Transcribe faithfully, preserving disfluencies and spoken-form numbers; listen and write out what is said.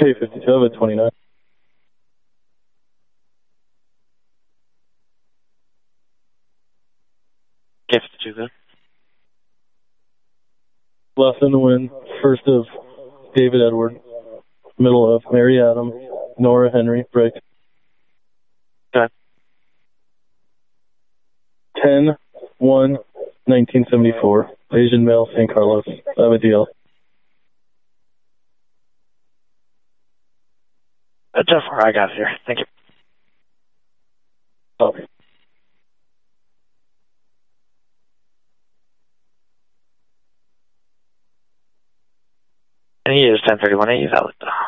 K fifty-two, I have a twenty-nine. K fifty-two, good. Left in the wind, first of David Edward, middle of Mary Adam, Nora Henry, break. Okay. ten one nineteen seventy-four, Asian male, Saint Carlos. I have a D L. That's how far I got here. Thank you. Oh. And he is ten thirty-one A, valid.